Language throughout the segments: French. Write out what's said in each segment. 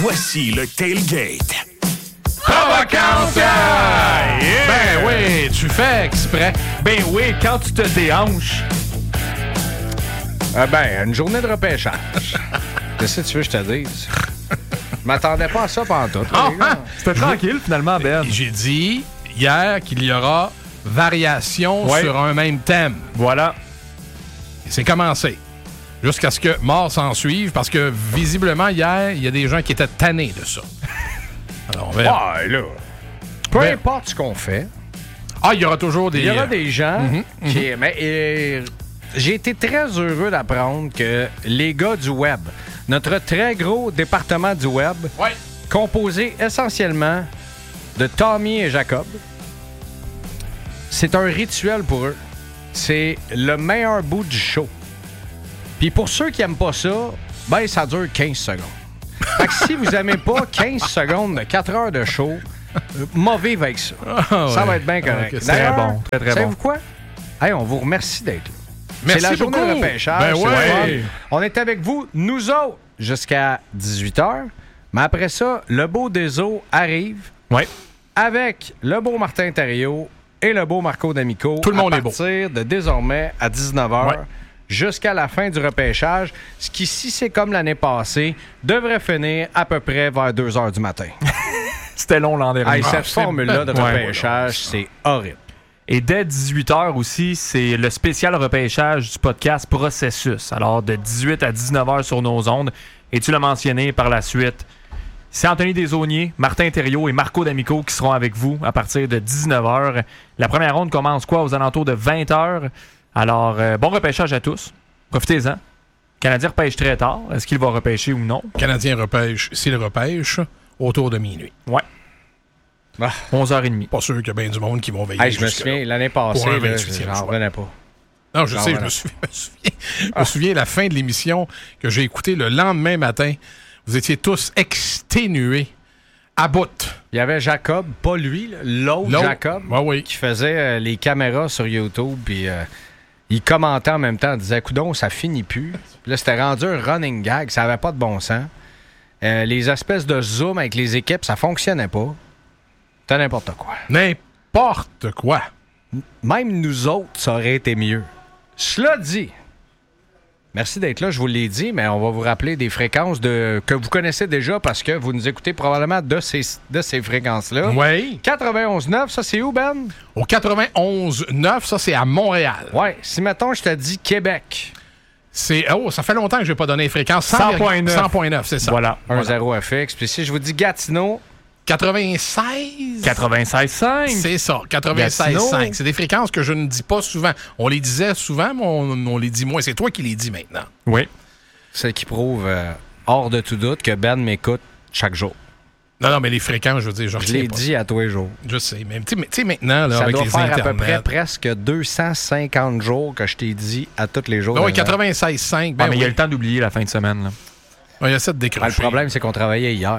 Voici le Tailgate. Provocation! Yeah! Ben oui, tu fais exprès. Ben oui, quand tu te déhanches. Une journée de repêchage. Qu'est-ce que tu veux que je te dise? Je m'attendais pas à ça pantoute. C'était tranquille, finalement, Ben. J'ai dit hier qu'il y aura variation sur un même thème. Voilà. Et c'est commencé. Jusqu'à ce que mort s'en suive, parce que visiblement, hier, il y a des gens qui étaient tannés de ça. Alors, on verra. Ah, là. Peu importe ce qu'on fait. Ah, il y aura toujours des... Il y aura des gens qui... Mais j'ai été très heureux d'apprendre que les gars du web, notre très gros département du web, composé essentiellement de Tommy et Jacob, c'est un rituel pour eux. C'est le meilleur bout du show. Puis pour ceux qui aiment pas ça, ben ça dure 15 secondes. Fait que si vous n'aimez pas 15 secondes de 4 heures de show, mauvais avec ça. Ça va être bien correct. Okay, très bon, très très bon. Savez-vous quoi? Hey, on vous remercie d'être là. Merci c'est la journée beaucoup. de repêchage. Ben ouais. On est avec vous, nous autres, jusqu'à 18h. Mais après ça, le beau des eaux arrive. Ouais. Avec le beau Martin Thériault et le beau Marco D'Amico. Tout le monde est beau. À partir de désormais à 19h. Ouais. Jusqu'à la fin du repêchage, ce qui, si c'est comme l'année passée, devrait finir à peu près vers 2h du matin. C'était long l'an dernier. Cette formule-là de repêchage, c'est horrible. Et dès 18h aussi, c'est le spécial repêchage du podcast Processus. Alors, de 18 à 19h sur nos ondes. Et tu l'as mentionné par la suite, c'est Anthony Desaulniers, Martin Thériault et Marco D'Amico qui seront avec vous à partir de 19h. La première ronde commence aux alentours de 20h. Alors, bon repêchage à tous. Profitez-en. Le Canadien repêche très tard. Est-ce qu'il va repêcher ou non? Le Canadien repêche, s'il repêche, autour de minuit. Ouais. 11h30. Pas sûr qu'il y a bien du monde qui vont veiller. Je me souviens, l'année passée, j'en revenais pas. Non, je sais, je me souviens la fin de l'émission que j'ai écoutée le lendemain matin. Vous étiez tous exténués, à bout. Il y avait Jacob, pas lui, l'autre Jacob, qui faisait les caméras sur YouTube, puis il commentait en même temps, il disait « Coudon, ça finit plus. » Puis là, c'était rendu un running gag, ça avait pas de bon sens. Les espèces de zoom avec les équipes, ça fonctionnait pas. C'était n'importe quoi. N'importe quoi. Même nous autres, ça aurait été mieux. Cela dit, merci d'être là, je vous l'ai dit, mais on va vous rappeler des fréquences que vous connaissez déjà parce que vous nous écoutez probablement de ces fréquences-là. Oui. 91.9, ça c'est où, Ben? Au 91.9, ça c'est à Montréal. Oui. Si, mettons, je te dis Québec. Ça fait longtemps que je n'ai pas donné les fréquences. 100.9. 100.9, c'est ça. Voilà. 1-0 FX. Puis si je vous dis Gatineau... 96. 96.5. C'est ça, 96.5. C'est des fréquences que je ne dis pas souvent. On les disait souvent, mais on les dit moins. C'est toi qui les dis maintenant. Oui. C'est qui prouve, hors de tout doute, que Ben m'écoute chaque jour. Non, mais les fréquences, je veux dire, je l'ai dit à tous les jours. Je sais, mais tu sais, maintenant, là, ça avec doit les faire Internet... à peu près presque 250 jours que je t'ai dit à tous les jours. Oui, 96.5. Mais il y a le temps d'oublier la fin de semaine. Là. Il y a ça de décrocher. Le problème, c'est qu'on travaillait hier.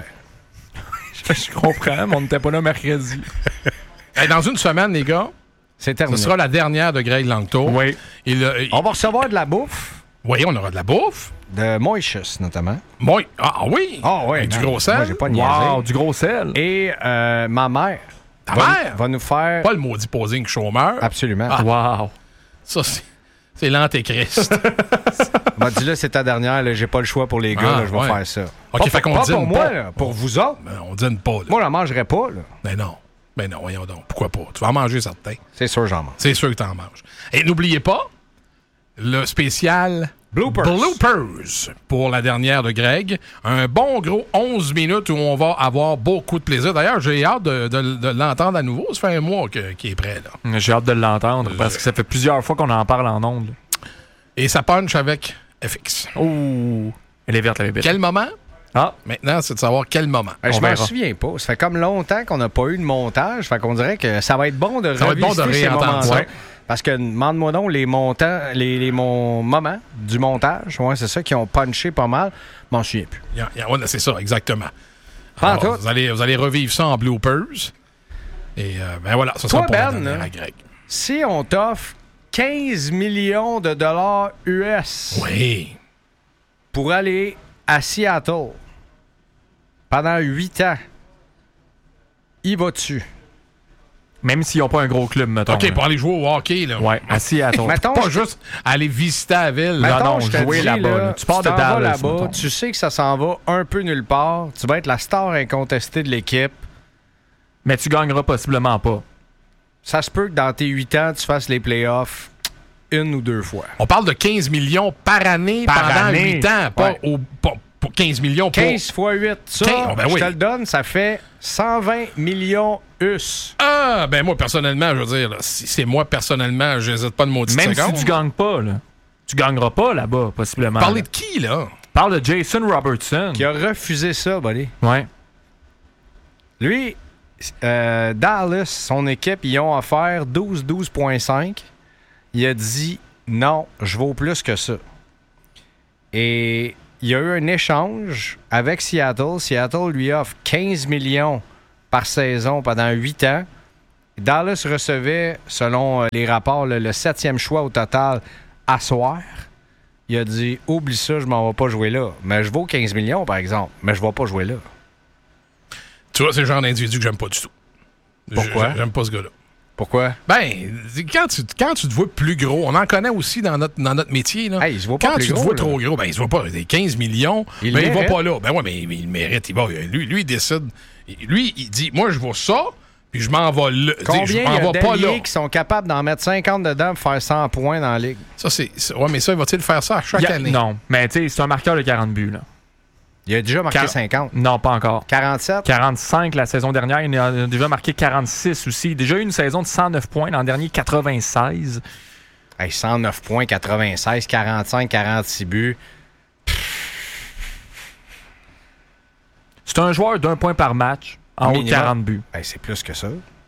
Je comprends, mais on n'était pas là mercredi. Dans une semaine, les gars, c'est terminé. Ce sera la dernière de Greg Langto. Oui. On va recevoir de la bouffe. Oui, on aura de la bouffe. De Moïchus, notamment. Ah oui? Ah oui. Avec du gros sel. Moi, j'ai pas niaisé. Wow, du gros sel. Et ma mère. Ta mère? Va nous faire... Pas le maudit posing chômeur. Absolument. Wow. Ça, c'est l'antéchrist. m'a dit là, c'est ta dernière, là, j'ai pas le choix pour les gars, là, je vais faire ça. OK, fait qu'on pas dîne pour moi, là, pour vous autres. Ben, on dîne pas. Là. Moi, je la mangerai pas. Là. Ben non, voyons donc. Pourquoi pas? Tu vas en manger certains. C'est sûr, j'en mange. C'est sûr que t'en manges. Et n'oubliez pas, le spécial Bloopers pour la dernière de Greg. Un bon gros 11 minutes où on va avoir beaucoup de plaisir. D'ailleurs, j'ai hâte de l'entendre à nouveau. Ça fait un mois qu'il est prêt. Là. J'ai hâte de l'entendre parce que ça fait plusieurs fois qu'on en parle en ondes. Et ça punch avec FX. Oh! Elle est verte, la bébête. Quel moment? Ah. Maintenant, c'est de savoir quel moment. Je m'en souviens pas. Ça fait comme longtemps qu'on n'a pas eu de montage. Fait qu'on dirait que ça va être bon de revisiter ces moments-là. Parce que, demande-moi donc, les montants, les moments du montage, ouais, c'est ça, qui ont punché pas mal. Je m'en souviens plus. C'est ça, exactement. Alors, vous allez revivre ça en bloopers. Et ben voilà, ça sera pour la dernière à Greg. Si on t'offre 15 millions de dollars US oui. pour aller à Seattle pendant 8 ans, il va dessus. Même s'ils n'ont pas un gros club, mettons. OK, pour aller jouer au hockey, là. Ouais, assis à ton... Pas juste aller visiter la ville. Non, jouer là-bas. Tu pars de Dallas, là-bas, tu sais que ça s'en va un peu nulle part. Tu vas être la star incontestée de l'équipe. Mais tu gagneras possiblement pas. Ça se peut que dans tes 8 ans, tu fasses les playoffs 1 ou 2 fois. On parle de 15 millions par année pendant 8 ans. Pas pour 15 millions. 15 fois 8. Ça, je te le donne, ça fait 120 millions US. Ah, ben moi, personnellement, je veux dire, là, si c'est moi, personnellement, je n'hésite pas de maudire seconde. Même si tu gagnes pas, là. Tu gagneras pas là-bas, possiblement. Parler de qui, là? Parle de Jason Robertson. Qui a refusé ça, buddy. Ouais. Lui, Dallas, son équipe, ils ont offert 12,5. Il a dit non, je vaux plus que ça. Et il y a eu un échange avec Seattle. Seattle lui offre 15 millions par saison pendant 8 ans. Dallas recevait, selon les rapports, le 7e choix au total à soir. Il a dit oublie ça, je m'en vais pas jouer là. Mais je vaux 15 millions, par exemple. Mais je vais pas jouer là. Tu vois, c'est le genre d'individu que j'aime pas du tout. Pourquoi? J'aime pas ce gars-là. Pourquoi? Ben, quand tu te vois plus gros, on en connaît aussi dans notre métier. Là. Hey, il se voit pas quand plus tu te gros, vois là. trop gros, ben, il se voit pas. Des 15 millions, il va pas là. Ben ouais, mais il mérite. Lui, il décide. Lui, il dit, moi, je vois ça, puis je m'en vais là. Combien il y a d'alliés qui sont capables d'en mettre 50 dedans pour faire 100 points dans la ligue? Ça, ouais, mais ça, il va-t-il faire ça à chaque année? Non, mais tu sais, c'est un marqueur de 40 buts, là. Il a déjà marqué 50. Non, pas encore. 47? 45 la saison dernière. Il a déjà marqué 46 aussi. Il a déjà eu une saison de 109 points. L'an dernier, 96. Hey, 109 points, 96, 45, 46 buts. C'est un joueur d'1 point par match en haut de 40 buts. Hey, c'est plus que ça.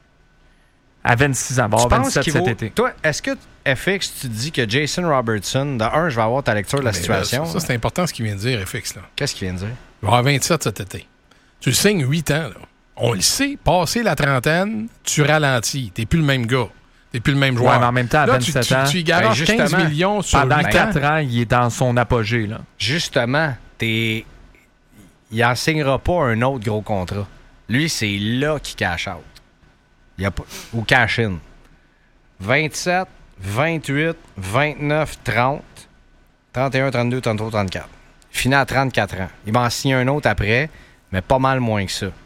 À 26 ans. Il va avoir 27 cet été. Toi, est-ce que FX, tu dis que Jason Robertson, je vais avoir ta lecture de la situation. Ça, c'est important ce qu'il vient de dire, FX. Là. Qu'est-ce qu'il vient de dire? Il va avoir 27 cet été. Tu le signes 8 ans. Là. On le sait, passé la trentaine, tu ralentis. T'es plus le même gars. T'es plus le même joueur. Ouais, mais en même temps, à 27 ans, tu y garages 15 millions sur pendant 8 4 ans, il est dans son apogée. Là. Justement, il n'en signera pas un autre gros contrat. Lui, c'est là qu'il cash out. Il y a pas, ou cash in. 27, 28, 29, 30, 31, 32, 33, 34. Il finit à 34 ans. Il va en signer un autre après, mais pas mal moins que ça.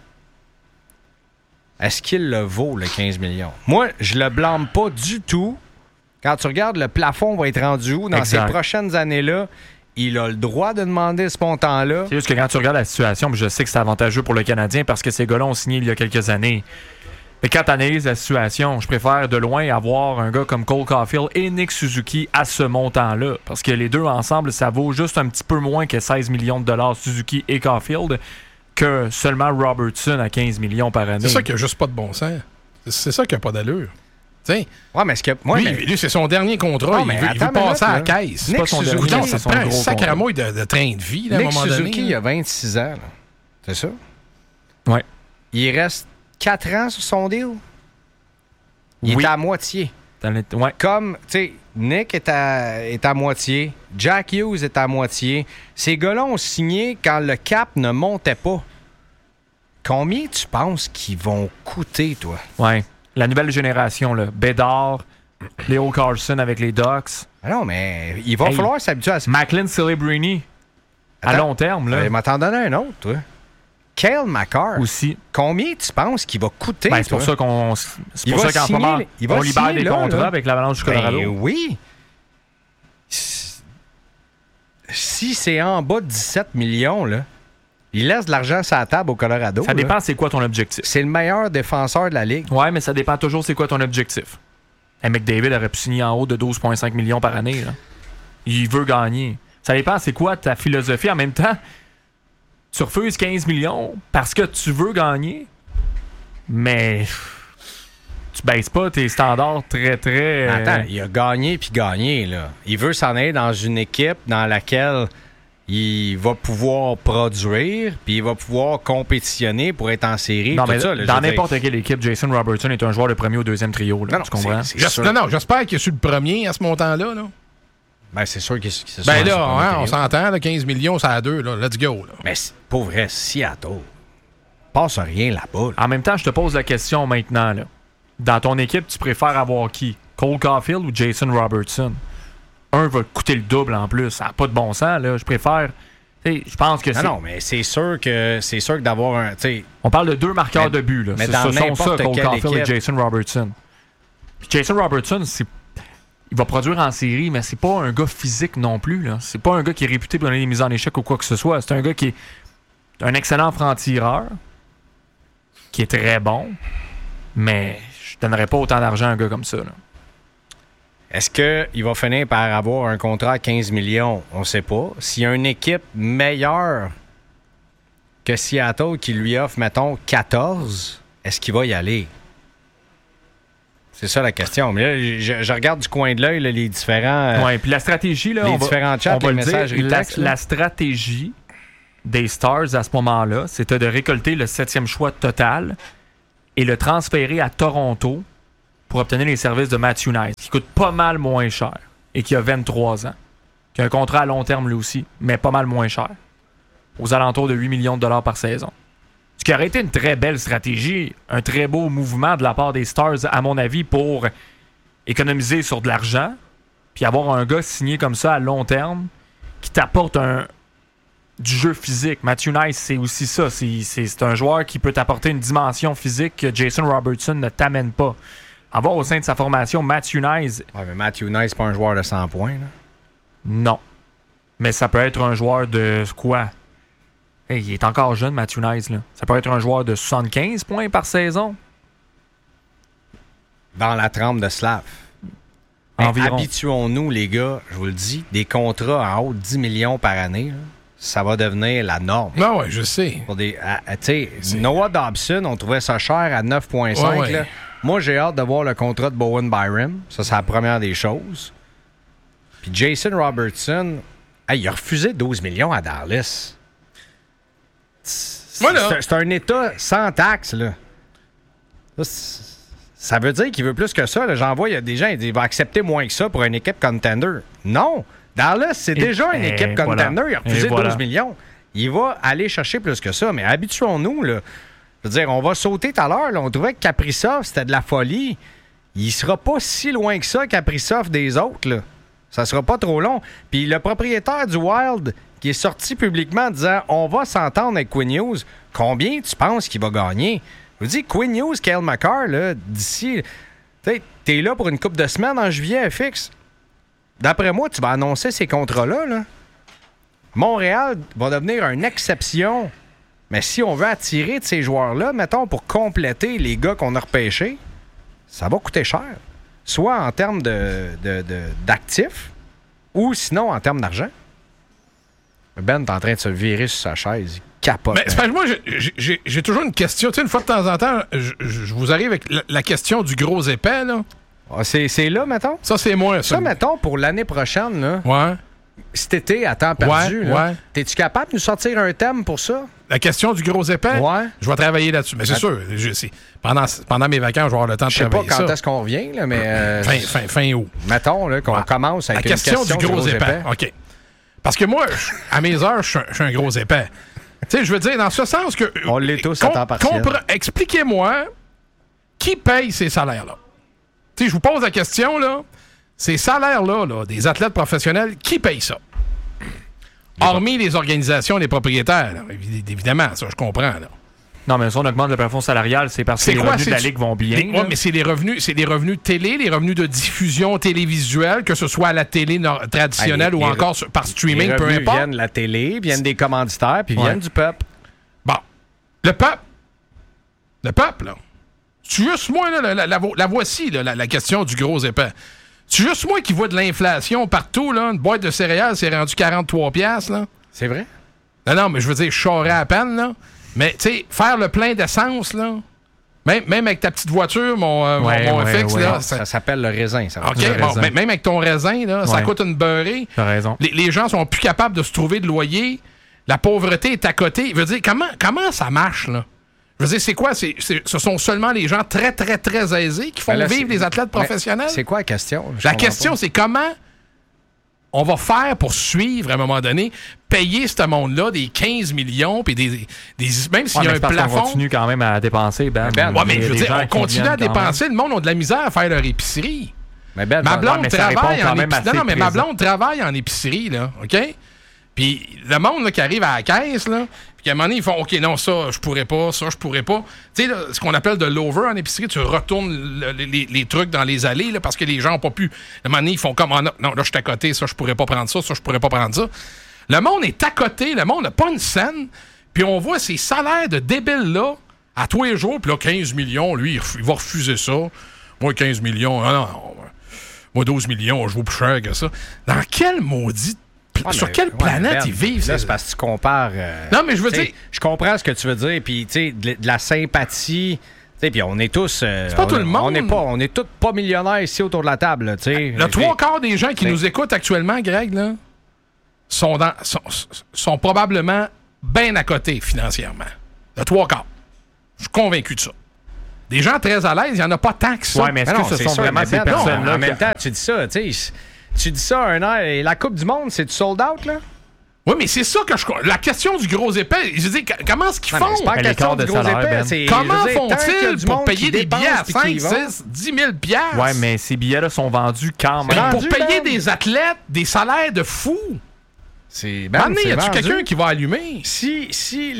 Est-ce qu'il le vaut, le 15 millions? Moi, je le blâme pas du tout. Quand tu regardes, le plafond va être rendu où dans ces prochaines années-là? Il a le droit de demander ce montant-là. C'est juste que quand tu regardes la situation, je sais que c'est avantageux pour le Canadien parce que ces gars-là ont signé il y a quelques années. Mais quand tu analyses la situation, je préfère de loin avoir un gars comme Cole Caulfield et Nick Suzuki à ce montant-là. Parce que les deux ensemble, ça vaut juste un petit peu moins que 16 millions de dollars Suzuki et Caulfield que seulement Robertson à 15 millions par année. C'est ça qui n'a juste pas de bon sens. C'est ça qui n'a pas d'allure. T'sais, ouais, mais lui, c'est son dernier contrat. Il veut passer à la caisse. C'est pas son dernier, c'est son gros sacré mouille de train de vie, là, à un moment donné. Nick Suzuki, il a 26 ans. Là. C'est ça? Ouais. Il reste 4 ans sur son deal. Il est à moitié. Ouais. Comme, tu sais, Nick est à moitié. Jack Hughes est à moitié. Ces gars-là ont signé quand le cap ne montait pas. Combien tu penses qu'ils vont coûter, toi? Ouais. La nouvelle génération, là. Bédard, Leo Carlson avec les Ducks. Ah non, mais il va falloir s'habituer à ça. Macklin Celebrini. À long terme, là. Il m'a t'en donné un autre, toi. Cale Makar. Aussi. Combien tu penses qu'il va coûter? Ben, c'est pour ça qu'en ce moment, on libère des contrats avec l'Avalanche du Colorado. Ben oui. Si c'est en bas de 17 millions, là, il laisse de l'argent sur la table au Colorado. Ça dépend c'est quoi ton objectif. C'est le meilleur défenseur de la Ligue. Ouais, mais ça dépend toujours c'est quoi ton objectif. McDavid aurait pu signer en haut de 12,5 millions par année. Là. Il veut gagner. Ça dépend c'est quoi ta philosophie. En même temps, tu refuses 15 millions parce que tu veux gagner, mais tu baisses pas tes standards très, très... Attends, il a gagné puis gagné, là. Il veut s'en aller dans une équipe dans laquelle il va pouvoir produire puis il va pouvoir compétitionner pour être en série. Non, mais ça, là, dans n'importe quelle équipe, Jason Robertson est un joueur de premier ou deuxième trio. Là, non, tu comprends? Non, j'espère qu'il est sur le premier à ce montant-là. Là. Ben, c'est sûr qu'il c'est Ben là, on s'entend, là, 15 millions, ça a deux, là. Let's go. Là. Mais pour vrai, Seattle, passe rien là-bas. En même temps, je te pose la question maintenant. Là. Dans ton équipe, tu préfères avoir qui? Cole Caulfield ou Jason Robertson? Un va coûter le double en plus. Ça n'a pas de bon sens. Là. Je préfère... Je pense que non, mais c'est sûr que d'avoir un... On parle de 2 marqueurs de but. Là. Mais dans n'importe Cole Caulfield équipe... et Jason Robertson. Puis Jason Robertson, il va produire en série, mais c'est pas un gars physique non plus. Là. C'est pas un gars qui est réputé pour donner des mises en échec ou quoi que ce soit. C'est un gars qui est un excellent franc-tireur, qui est très bon, mais je donnerais pas autant d'argent à un gars comme ça. Là. Est-ce qu'il va finir par avoir un contrat à 15 millions? On ne sait pas. S'il y a une équipe meilleure que Seattle qui lui offre, mettons, 14, est-ce qu'il va y aller? C'est ça la question. Mais là, je regarde du coin de l'œil là, les différents... Oui, puis la stratégie, là, différents chats, les messages la stratégie des Stars à ce moment-là, c'était de récolter le 7e choix total et le transférer à Toronto pour obtenir les services de Matthew Knight, qui coûte pas mal moins cher et qui a 23 ans, qui a un contrat à long terme lui aussi, mais pas mal moins cher, aux alentours de 8 millions de dollars par saison. Ce qui aurait été une très belle stratégie, un très beau mouvement de la part des Stars, à mon avis, pour économiser sur de l'argent, puis avoir un gars signé comme ça à long terme qui t'apporte du jeu physique. Matthew Knight, c'est aussi ça. C'est un joueur qui peut t'apporter une dimension physique que Jason Robertson ne t'amène pas. Avoir au sein de sa formation Matthew Knight... Ouais, mais Matthew Knight, c'est pas un joueur de 100 points, là? Non. Mais ça peut être un joueur de quoi? Hey, il est encore jeune, Matthew Knight, là. Ça peut être un joueur de 75 points par saison. Dans la trempe de Slav. Environ. Habituons-nous, les gars, je vous le dis, des contrats en haut de 10 millions par année, là, ça va devenir la norme. Non, oui, je sais. Pour Noah Dobson, on trouvait ça cher à 9,5. Ouais. Là. Moi, j'ai hâte de voir le contrat de Bowen Byram. Ça, c'est la première des choses. Puis Jason Robertson, il a refusé 12 millions à Dallas. C'est un État sans taxe, là. Ça veut dire qu'il veut plus que ça. Là. J'en vois, il y a des gens qui disent qu'il va accepter moins que ça pour une équipe contender. Non! Dallas, c'est déjà une équipe contender. Il a refusé 12 millions. Il va aller chercher plus que ça. Mais habituons-nous, là. Je veux dire, on va sauter tout à l'heure. Là. On trouvait que Kaprizov, c'était de la folie. Il sera pas si loin que ça, Kaprizov, des autres. Là. Ça sera pas trop long. Puis le propriétaire du Wild, qui est sorti publiquement en disant « On va s'entendre avec Quinn Hughes », combien tu penses qu'il va gagner? Je vous dis, Quinn Hughes, Cale Makar, là, d'ici... T'es là pour une couple de semaines en juillet, fixe. D'après moi, tu vas annoncer ces contrats-là. Là. Montréal va devenir une exception. Mais si on veut attirer de ces joueurs-là, mettons, pour compléter les gars qu'on a repêchés, ça va coûter cher. Soit en termes d'actifs, ou sinon en termes d'argent. Ben est en train de se virer sur sa chaise. Il capote. Mais moi, j'ai toujours une question. Tu sais, une fois de temps en temps, je vous arrive avec la question du gros épais, là. Ah, c'est là, mettons? Ça, c'est moi. Ça, mettons, pour l'année prochaine, là. Ouais. Cet été, à temps perdu, là, t'es-tu capable de nous sortir un thème pour ça? La question du gros épais? Ouais. Je vais travailler là-dessus. Mais c'est sûr, pendant mes vacances, je vais avoir le temps de travailler. Je sais pas quand est-ce qu'on revient, là, mais... Fin août. Mettons là, qu'on commence avec la question du gros épais. OK. Parce que moi, à mes heures, je suis un gros épais. Tu sais, je veux dire, dans ce sens que... On l'est tous à temps partiel. Expliquez-moi, qui paye ces salaires-là? Tu sais, je vous pose la question, là. Ces salaires-là, là, des athlètes professionnels, qui paye ça? Hormis les organisations, les propriétaires. Là. Évidemment, ça, je comprends. Là. Non, mais si on augmente le plafond salarial, c'est parce que les revenus de la Ligue vont bien. Oui, mais c'est les revenus télé, les revenus de diffusion télévisuelle, que ce soit à la télé traditionnelle ou encore par streaming, peu importe. Les revenus viennent de la télé, viennent des commanditaires, puis viennent du peuple. Bon. Le peuple, là. Tu juste moi, là, la voici, là, la question du gros épais. C'est juste moi qui vois de l'inflation partout, là. Une boîte de céréales, c'est rendu 43$, là. C'est vrai? Non, mais je veux dire, je charrais à peine, là. Mais, tu sais, faire le plein d'essence, là, même avec ta petite voiture, mon FX, là... Ça s'appelle le raisin, ça. OK, même avec ton raisin, là, ça coûte une beurrée. T'as raison. Les gens sont plus capables de se trouver de loyer. La pauvreté est à côté. Je veux dire, comment ça marche, là? Je veux dire, c'est quoi? Ce sont seulement les gens très, très, très aisés qui font vivre les athlètes professionnels? C'est quoi la question? La question, c'est comment on va faire pour suivre à un moment donné, payer ce monde-là des 15 millions, puis des même s'il y a un plafond. On continue quand même à dépenser, Ben. Ouais, mais je veux dire, on continue à dépenser. Le monde a de la misère à faire leur épicerie. Mais Ben, ma blonde travaille en épicerie. Non, mais ma blonde travaille en épicerie, là, OK? Puis le monde là, qui arrive à la caisse, là, puis qu'à un moment donné, ils font OK, non, ça, je pourrais pas, ça, je pourrais pas. Tu sais, ce qu'on appelle de l'over en épicerie, tu retournes les trucs dans les allées là, parce que les gens n'ont pas pu. À un moment donné, ils font comme non, là, je suis à côté, ça, je pourrais pas prendre ça, je pourrais pas prendre ça. Le monde est à côté, le monde n'a pas une scène, puis on voit ces salaires de débiles-là à tous les jours, puis là, 15 millions, lui, il va refuser ça. Moi, 15 millions, non, moi, 12 millions, je vaux plus cher que ça. Dans quel maudit sur quelle planète ils vivent? Là, c'est parce que tu compares... non, mais je veux dire... Je comprends ce que tu veux dire, puis tu sais, de la sympathie... Puis on est tous... c'est pas tout le monde. On est tous pas millionnaires ici autour de la table. T'sais. Le 3/4 des gens qui nous écoutent actuellement, Greg, là, sont probablement bien à côté financièrement. Le 3/4. Je suis convaincu de ça. Des gens très à l'aise, il n'y en a pas tant que ça. Ouais, mais est-ce que ce sont vraiment ces personnes-là? En même temps, tu dis ça, tu sais... Tu dis ça un an, et la Coupe du Monde, c'est du sold out, là? Oui, mais c'est ça que la question du gros épais, je dis, comment est-ce qu'ils font? C'est pas la question du gros épais. Comment font-ils pour payer des billets à 5, 6, 10 000 $? Ouais, mais ces billets-là sont vendus quand même. Pour payer des athlètes, des salaires de fous. Y a-tu quelqu'un qui va allumer? Si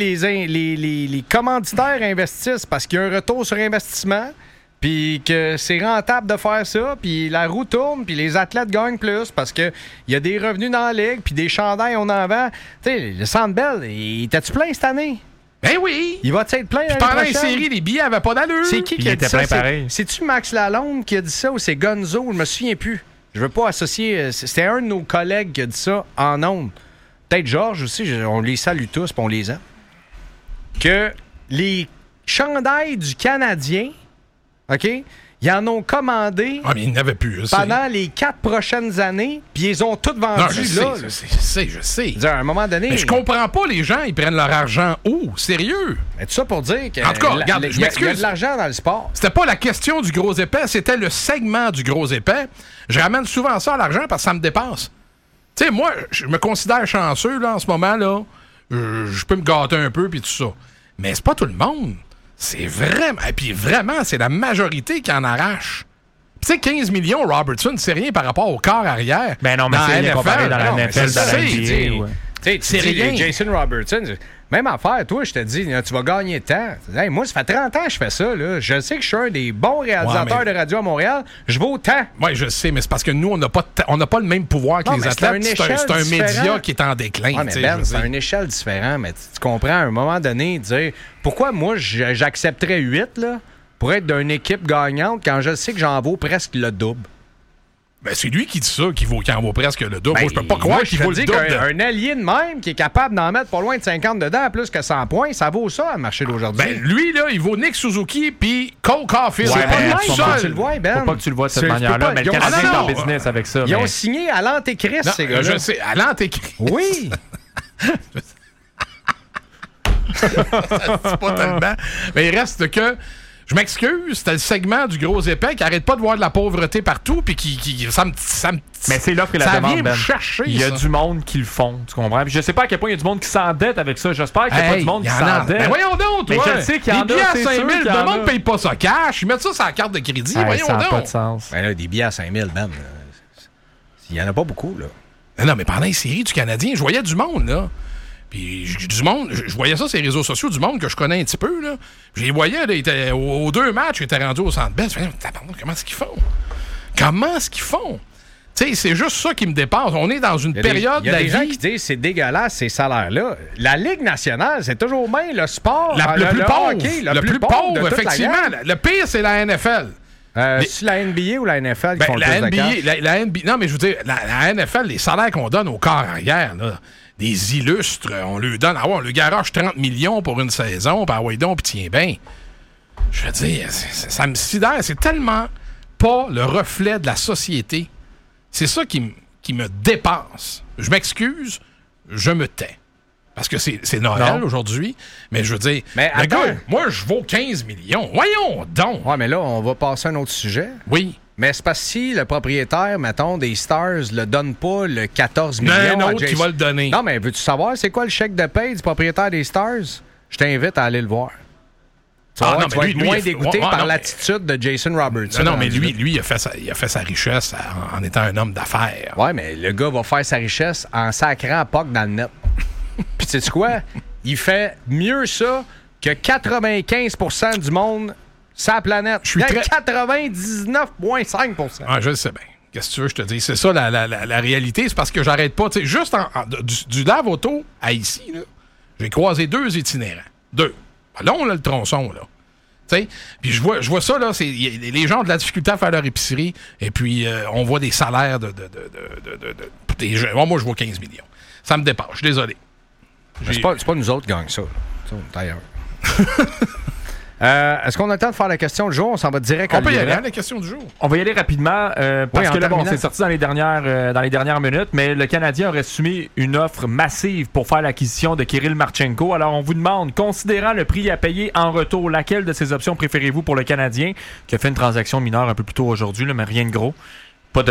les commanditaires investissent parce qu'il y a un retour sur investissement, puis que c'est rentable de faire ça, puis la roue tourne, puis les athlètes gagnent plus parce qu'il y a des revenus dans la ligue, puis des chandails, on en vend. Tu sais, le Centre Bell, il était-tu plein cette année? Ben oui! Il va être plein l'année prochaine? Pendant une série, les billets n'avaient pas d'allure. C'est qui a dit ça? Plein pareil. C'est-tu Max Lalonde qui a dit ça ou c'est Gonzo? Je me souviens plus. Je veux pas associer... C'était un de nos collègues qui a dit ça en ondes. Peut-être Georges aussi, on les salue tous, puis on les aime. Que les chandails du Canadien... OK? Ils en ont commandé mais ils n'avaient plus, pendant les 4 prochaines années, puis ils ont tout vendu. Non, je sais. À un moment donné... Mais je comprends pas, les gens, ils prennent leur argent où? Sérieux? Mais tout ça pour dire que... En tout cas, regarde, je m'excuse. Il y a de l'argent dans le sport. C'était pas la question du gros épais, c'était le segment du gros épais. Je ramène souvent ça à l'argent parce que ça me dépasse. Tu sais, moi, je me considère chanceux, là, en ce moment, là. Je peux me gâter un peu, puis tout ça. Mais c'est pas tout le monde. C'est vraiment... Et puis vraiment, c'est la majorité qui en arrache. Tu sais, 15 millions, Robertson, c'est rien par rapport au corps arrière. Ben non, mais c'est rien comparé dans la NFL, dans la NBA. C'est rien. Jason Robertson, même affaire, toi, je te dis, tu vas gagner de temps. Hey, moi, ça fait 30 ans que je fais ça. Là. Je sais que je suis un des bons réalisateurs de radio à Montréal. Je vaux tant. Oui, je sais, mais c'est parce que nous, on n'a pas le même pouvoir que les athlètes. C'est un média qui est en déclin. Ouais, mais Ben, c'est une échelle différente. Mais tu comprends, à un moment donné, dire pourquoi moi, j'accepterais 8 là, pour être d'une équipe gagnante quand je sais que j'en vaux presque le double? Ben, c'est lui qui dit ça, qui en vaut presque le double. Moi, je peux pas croire qu'il vaut le double. Un allié de même qui est capable d'en mettre pas loin de 50 dedans à plus que 100 points, ça vaut ça à le marché d'aujourd'hui. Ben, lui, là, il vaut Nick Suzuki puis Cole Caulfield. Ouais, c'est pas tu le vois, Ben. Faut pas que tu le vois de cette manière-là, mais le Canadien est en business avec ça. Ils ont signé à l'antéchrist, ces gars-là. Je sais, à l'antéchrist. Oui! C'est pas tellement. Mais il reste que... Je m'excuse, c'était le segment du gros épais qui arrête pas de voir de la pauvreté partout puis ça me mais c'est l'offre et la demande, vient Ben. me chercher. Il y a du monde qui le font, tu comprends? Puis je sais pas à quel point il y a du monde qui s'endette avec ça. J'espère qu'il n'y a pas du monde qui s'endette. Mais voyons donc, toi! Mais je sais qu'il y en a, des billets à c'est 5 000, sûr qu'il y en le a. monde paye pas ça cash. Ils mettent ça sur la carte de crédit. Voyons ça n'a donc. pas de sens. Ben là, des billets à 5 000, Ben. Il y en a pas beaucoup, là. Non, mais pendant les séries du Canadien, je voyais du monde, là. Puis du monde, je voyais ça sur les réseaux sociaux, du monde que je connais un petit peu, là. Je les voyais, là, aux 2 matchs, ils étaient rendus au Centre Bell. Je me disais, comment est-ce qu'ils font? Comment est-ce qu'ils font? Tu sais, c'est juste ça qui me dépasse. On est dans une période de la vie... Il y a des gens qui disent c'est dégueulasse, ces salaires-là. La Ligue nationale, c'est toujours bien le sport. Le plus pauvre. Hockey, le plus pauvre, effectivement. Le pire, c'est la NFL. C'est la NBA ou la NFL qui font le plus de cash? La NBA, non, mais je veux dire, la NFL, les salaires qu'on donne au corps arrière, là, des illustres, on leur donne, on leur garage 30 millions pour une saison, puis ouais donc, puis tiens bien. Je veux dire, ça me sidère, c'est tellement pas le reflet de la société. C'est ça qui me dépasse. Je m'excuse, je me tais. Parce que c'est Noël aujourd'hui, mais je veux dire, mais le gars, moi, je vaux 15 millions. Voyons donc! Ouais, mais là, on va passer à un autre sujet. Oui. Mais c'est parce que si le propriétaire, mettons, des Stars le donne pas le 14 millions à Jason... qui va le donner. Non, mais veux-tu savoir c'est quoi le chèque de paie du propriétaire des Stars? Je t'invite à aller le voir. Tu vas être moins dégoûté par l'attitude de Jason Robertson. Non, mais lui il a fait sa richesse en étant un homme d'affaires. Ouais, mais le gars va faire sa richesse en sacrant Puck dans le net. Puis tu sais quoi? Il fait mieux ça que 95% du monde sur la planète. 99,5%. Ah, je le sais bien. Qu'est-ce que tu veux, je te dis? C'est ça la réalité. C'est parce que j'arrête pas. Juste du lave-auto à ici, là, j'ai croisé 2 itinérants. 2. Là, on a le tronçon, là. Puis je vois ça, là, les gens ont de la difficulté à faire leur épicerie, et puis on voit des salaires des jeunes. Moi, je vois 15 millions. Ça me dépasse, je suis désolé. C'est pas nous autres qui gagnent ça. D'ailleurs. Est-ce qu'on a le temps de faire la question du jour? On s'en va direct on peut y aller, la question du jour. On va y aller rapidement parce que là, c'est sorti dans les dernières minutes, mais le Canadien aurait soumis une offre massive pour faire l'acquisition de Kirill Marchenko. Alors, on vous demande, considérant le prix à payer en retour, laquelle de ces options préférez-vous pour le Canadien, qui a fait une transaction mineure un peu plus tôt aujourd'hui, mais rien de gros.